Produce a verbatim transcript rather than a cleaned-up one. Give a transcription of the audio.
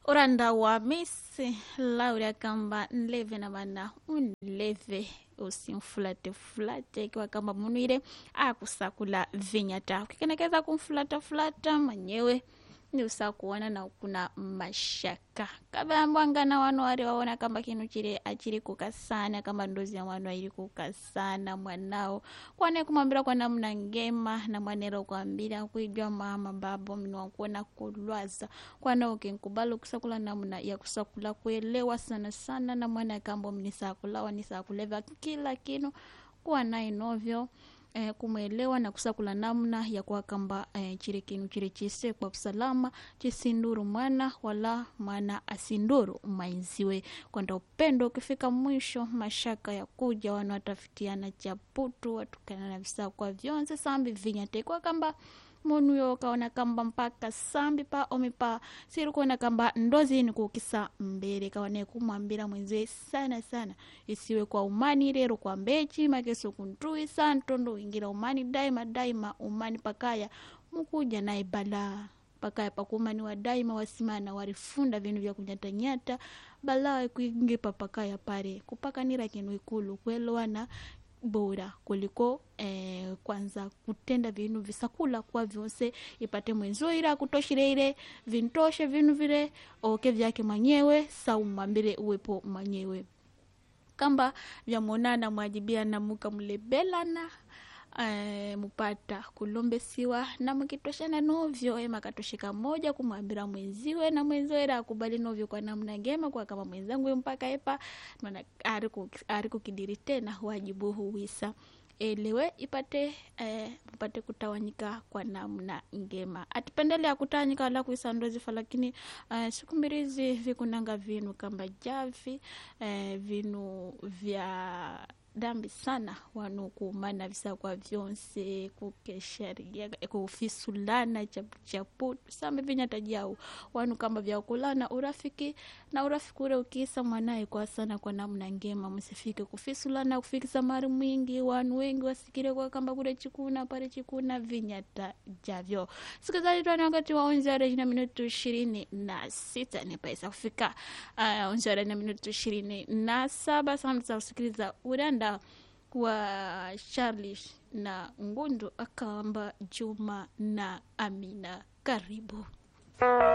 Uranda wa Messi Laura kamba nleve na mana unleve usimfulate fulate kwa kamba munire akusakula vinyata kikenekeza kumfulata fulata manyewe ni usakuona na kuna mashaka kaba mbwangana wanu wale waona kamba kinu chile achiri kukasana kamba ndozi ya wanu wali kukasana mwanao kwane kumambira kwa namna ngema na mwanero kuambira kuijua mama babo minu kuona kulwaza kwana ukinkubalo kusakula namna ya kusakula kuelewa sana sana na mwana kambo mnisakula wanisakuleva kila kinu kwa na inovyo Eh, kumelewa na kusakula namna ya kwa kamba eh, chile kinu chile chise kwa usalama chisinduru mwana wala mwana asinduru mainziwe kwa nda upendo ukifika mwisho mashaka ya kuja wana watafitiana chaputu watukana na visa kwa vionze sambi vinyate kwa kamba munu yo kaona kamba mpaka sambi pa omipa siru kuona kamba ndozi ni kukisa mbele kawane kumambira mwenze sana sana isiwe kwa umani rero kwa mbechi makeso kuntui santondo ingira umani daima daima umani pakaya mukuja na ibala pakaya pakumani wa daima wasimana warifunda vinu vya kunyatanyata bala kuingipa pakaya pare kupaka nira kinu ikulu kuelewana bora kuliko eh, kwanza kutenda vinu visakula kwa vyonse ipate mwenzo ira kutoshire ile vintoshe vinu vile oke vyake manyewe saumambire uwepo manyewe kamba vya monana mwajibia na muka mulebelana Uh, mupata kulombe siwa na mkitoshana novyo ema katoshika moja kumwambira mwenziwe na mwenziwe ra kubali novyo kwa namna ngema kwa kama mwenzangu mpaka epa maana ariku ariku kidiri tena wajibu huwisa elewe ipate eh, mpate kutawanyika kwa namna ngema atipendelea kutawanyika wala kuisandozi fa lakini uh, siku mbirizi vikunanga vinu kamba javi eh, vinu vya dambi sana wanu kumana visa kwa vyonse kukesharia kufisulana chapu chapu same vinyata jau wanu kama vya kulana urafiki na urafiki ule ukisa mwanae kwa sana kwa namna ngema msifike kufisulana kufikisa mari mwingi wanu wengi wasikire kwa kamba kule chikuna pale chikuna vinyata javyo sikizali tuani wakati wa onzare na minutu ishirini na sita ni paisa kufika uh, onzare na minutu ishirini na saba samsa usikiliza uranda kwa Charles na Ngundu akamba Juma na Amina karibu.